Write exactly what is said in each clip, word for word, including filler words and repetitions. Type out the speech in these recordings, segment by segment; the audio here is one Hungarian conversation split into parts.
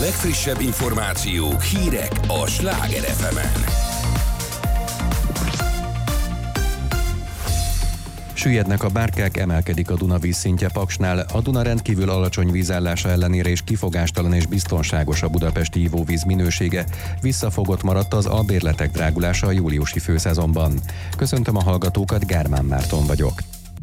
legfrissebb információk, hírek a Sláger ef emen. Süllyednek a bárkák, emelkedik a Duna vízszintje Paksnál. A Duna rendkívül alacsony vízállása ellenére is kifogástalan és biztonságos a budapesti ivóvíz minősége. Visszafogott maradt az albérletek drágulása a júliusi főszezonban. Köszöntöm a hallgatókat, Gármán Márton vagyok.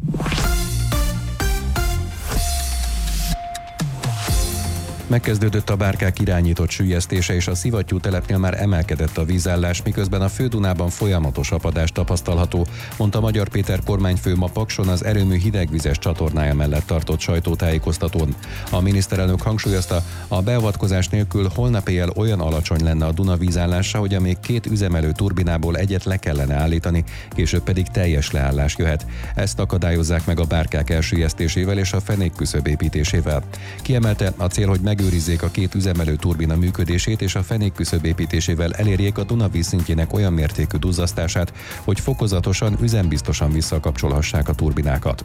Megkezdődött a bárkák irányított süllyesztése, és a Szivattyú telepnél már emelkedett a vízállás, miközben a Fődunában folyamatos apadás tapasztalható, mondta Magyar Péter kormányfő ma Pakson az erőmű hidegvizes csatornája mellett tartott sajtótájékoztatón. A miniszterelnök hangsúlyozta, a beavatkozás nélkül holnap éjjel olyan alacsony lenne a Duna vízállása, hogy a még két üzemelő turbinából egyet le kellene állítani, később pedig teljes leállás jöhet. Ezt akadályozzák meg a bárkák elsüllyesztésével és a fenékküszöb építésével. Kiemelte, a cél, hogy meg megőrizzék a két üzemelő turbina működését, és a fenékküszöb építésével elérjék a Duna vízszintjének olyan mértékű duzzasztását, hogy fokozatosan, üzembiztosan visszakapcsolhassák a turbinákat.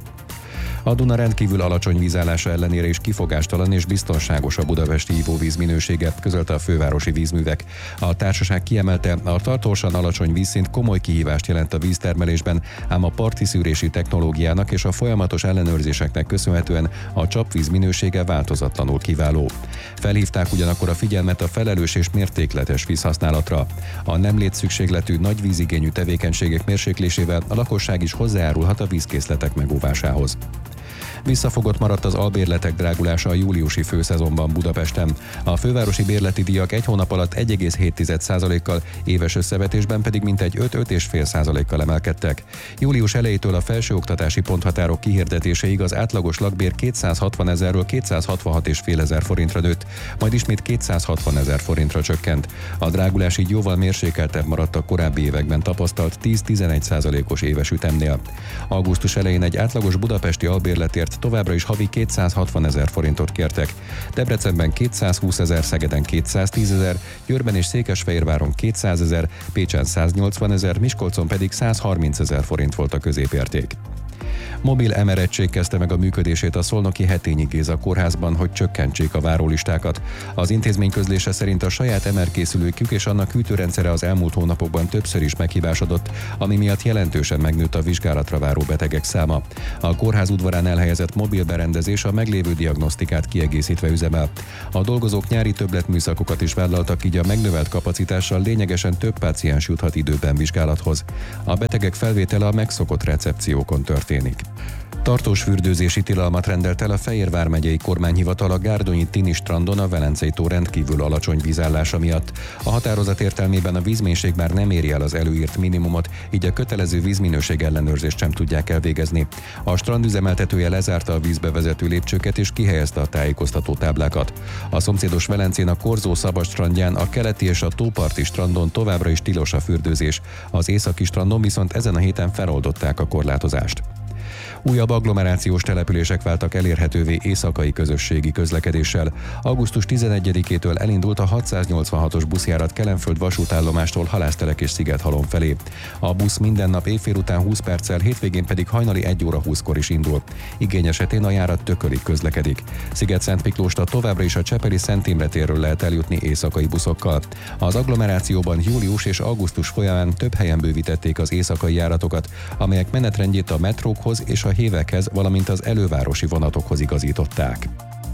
A Duna rendkívül alacsony vízállása ellenére is kifogástalan és biztonságos a budapesti ivóvíz minősége, közölte a Fővárosi Vízművek. A társaság kiemelte, a tartósan alacsony vízszint komoly kihívást jelent a víztermelésben, ám a parti szűrési technológiának és a folyamatos ellenőrzéseknek köszönhetően a csapvíz minősége változatlanul kiváló. Felhívták ugyanakkor a figyelmet a felelős és mértékletes vízhasználatra. A nem létszükségletű, nagy vízigényű tevékenységek mérséklésével a lakosság is hozzájárulhat a vízkészletek megóvásához. Visszafogott maradt az albérletek drágulása a júliusi főszezonban Budapesten. A fővárosi bérleti díjak egy hónap alatt egy egész hét százalékkal, éves összevetésben pedig mintegy öt-öt egész öt százalékkal emelkedtek. Július elejétől a felsőoktatási ponthatárok kihirdetéséig az átlagos lakbér kétszázhatvan ezerről kétszázhatvanhat egész öt ezer forintra nőtt, majd ismét kétszázhatvan ezer forintra csökkent. A drágulás így jóval mérsékeltebb maradt a korábbi években tapasztalt tíz-tizenegy százalékos éves ütemnél. Augusztus elején egy átlagos budapesti albérletért továbbra is havi kétszázhatvan ezer forintot kértek. Debrecenben kétszázhúsz ezer, Szegeden kétszáztíz ezer, Győrben és Székesfehérváron kétszáz ezer, Pécsen száznyolcvan ezer, Miskolcon pedig százharminc ezer forint volt a középérték. Mobil em er egység kezdte meg a működését a szolnoki Hetényi Géza kórházban, hogy csökkentsék a várólistákat. Az intézmény közlése szerint a saját em er készülőkük és annak hűtőrendszere az elmúlt hónapokban többször is meghibásodott, ami miatt jelentősen megnőtt a vizsgálatra váró betegek száma. A kórház udvarán elhelyezett mobil berendezés a meglévő diagnosztikát kiegészítve üzemel. A dolgozók nyári többletműszakokat is vállaltak, így a megnövelt kapacitással lényegesen több páciens juthat időben vizsgálathoz. A betegek felvétele a megszokott recepciókon történik. Tartós fürdőzési tilalmat rendelt el a Fejér vármegyei kormányhivatal a Gárdonyi Tini strandon a Velencei tó rendkívül alacsony vízállása miatt. A határozat értelmében a vízmélység már nem éri el az előírt minimumot, így a kötelező vízminőség ellenőrzést sem tudják elvégezni. A strand üzemeltetője lezárta a vízbe vezető lépcsőket és kihelyezte a tájékoztató táblákat. A szomszédos Velencén a Korzó Szabad strandján, a keleti és a tóparti strandon továbbra is tilos a fürdőzés. Az északi strandon viszont ezen a héten feloldották a korlátozást. Újabb agglomerációs települések váltak elérhetővé éjszakai közösségi közlekedéssel. augusztus tizenegyedikétől elindult a hatszáznyolcvanhatos buszjárat Kelenföld vasútállomástól Halásztelek és Szigethalom felé. A busz minden nap éjfél után húsz perccel, hétvégén pedig hajnali egy óra húszkor is indul. Igény esetén a járat Tökölig közlekedik. Sziget-Szent Miklósra továbbra is a Csepeli Szent Imre térről lehet eljutni éjszakai buszokkal. Az agglomerációban július és augusztus folyamán több helyen bővítették az éjszakai járatokat, amelyek menetrendjét a metrókhoz és a hévekhez, valamint az elővárosi vonatokhoz igazították.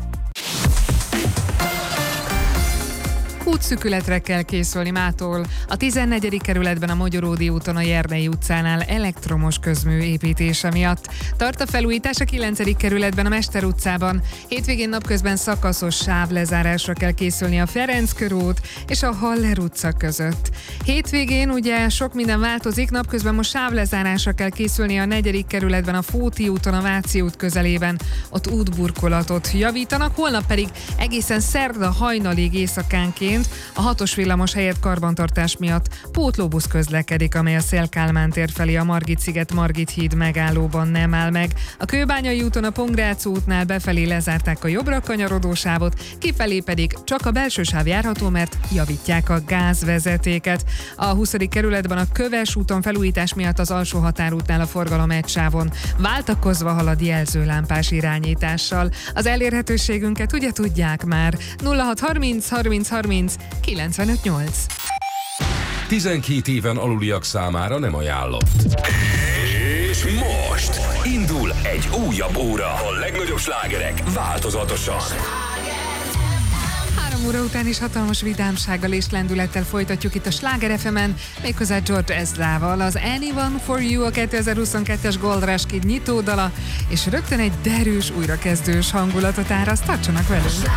Útszükületre kell készülni mától. A tizennegyedik kerületben a Mogyoródi úton a Jernei utcánál elektromos közmű építése miatt. Tart a felújítás a kilencedik kerületben a Mester utcában. Hétvégén napközben szakaszos sávlezárásra kell készülni a Ferenc körút és a Haller utca között. Hétvégén ugye sok minden változik, napközben most sávlezárásra kell készülni a negyedik kerületben a Fóti úton a Váci út közelében. Ott útburkolatot javítanak, holnap pedig egészen szerda hajnalig éjszakánként szerint a hatos villamos helyett karbantartás miatt pótlóbusz közlekedik, amely a Széll-Kálmán tér felé a Margit-sziget Margit híd megállóban nem áll meg. A Kőbányai úton a Pongrác útnál befelé lezárták a jobbra kanyarodó sávot, kifelé pedig csak a belső sáv járható, mert javítják a gázvezetéket. A huszadik kerületben a Köves úton felújítás miatt az alsó határútnál a forgalom egy sávon váltakozva halad jelzőlámpás irányítással. Az elérhetőségünket ugye tudják már. nulla hat harminc harminc harminc kilencvenöt nyolc. tizenkét éven aluliak számára nem ajánlott. És most indul egy újabb óra. A legnagyobb slágerek változatosan. Három óra után is hatalmas vidámsággal és lendülettel folytatjuk itt a Sláger ef emen, méghozzá George Ezrával, az Anyone for You a kétezer-huszonkettes Gold Rush Kid nyitódala, és rögtön egy derűs, újrakezdős hangulatot áraszt, tartsanak velünk!